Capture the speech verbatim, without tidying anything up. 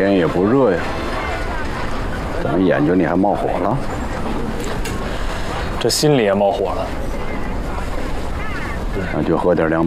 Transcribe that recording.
天也不热呀，怎么眼睛里还冒火了？ 这心里也冒火了。 那就喝点凉。